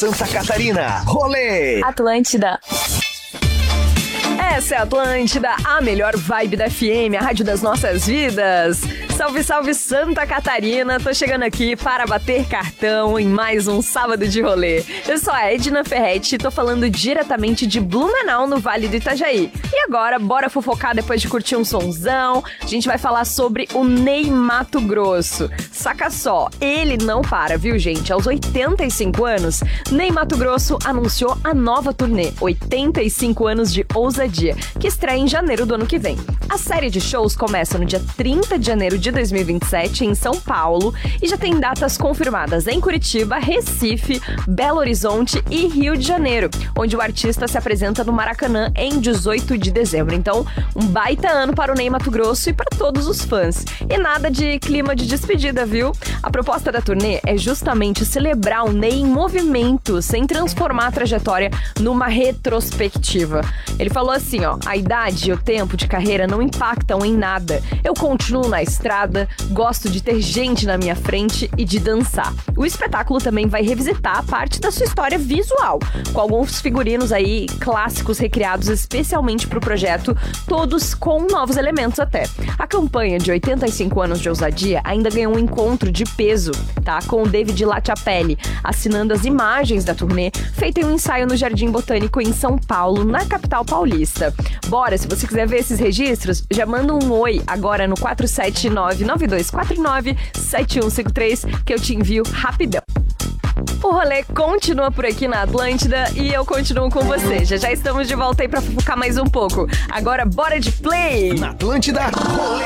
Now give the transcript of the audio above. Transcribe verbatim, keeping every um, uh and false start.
Santa Catarina. Rolê Atlântida. Essa é a Atlântida, a melhor vibe da F M, a rádio das nossas vidas. Salve, salve Santa Catarina, tô chegando aqui para bater cartão em mais um sábado de rolê. Eu sou a Edna Ferretti e tô falando diretamente de Blumenau, no Vale do Itajaí. E agora, bora fofocar depois de curtir um sonzão. A gente vai falar sobre o Ney Matogrosso. Saca só, ele não para, viu, gente? Aos oitenta e cinco anos, Ney Matogrosso anunciou a nova turnê, oitenta e cinco anos de ousadia, que estreia em janeiro do ano que vem. A série de shows começa no dia trinta de janeiro de dois mil e vinte e sete em São Paulo e já tem datas confirmadas em Curitiba, Recife, Belo Horizonte e Rio de Janeiro, onde o artista se apresenta no Maracanã em dezoito de dezembro. Então, um baita ano para o Ney Matogrosso e para todos os fãs. E nada de clima de despedida, viu? A proposta da turnê é justamente celebrar o Ney em movimento, sem transformar a trajetória numa retrospectiva. Ele falou assim, ó, a idade e o tempo de carreira não impactam em nada. Eu continuo na estrada, gosto de ter gente na minha frente e de dançar. O espetáculo também vai revisitar a parte da sua história visual, com alguns figurinos aí clássicos recriados especialmente para o projeto, todos com novos elementos até. A campanha de oitenta e cinco anos de ousadia ainda ganhou um encontro de peso, tá? Com o David LaChapelle assinando as imagens da turnê, feita em um ensaio no Jardim Botânico em São Paulo, na capital paulista. Bora, se você quiser ver esses registros, já manda um oi agora no quatro sete nove, nove dois quatro nove, sete um cinco três que eu te envio rapidão. O rolê continua por aqui na Atlântida e eu continuo com você. Já já estamos de volta aí pra fofocar mais um pouco. Agora bora de play! na Atlântida. Rolê